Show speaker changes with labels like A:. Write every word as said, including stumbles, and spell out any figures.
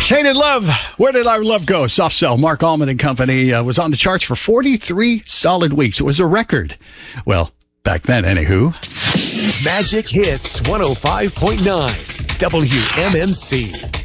A: Tainted Love. Where did our love go? Soft Cell. Mark Allman and Company uh, was on the charts for forty-three solid weeks. It was a record. Well, back then, anywho.
B: Magic Hits one oh five point nine W M M C.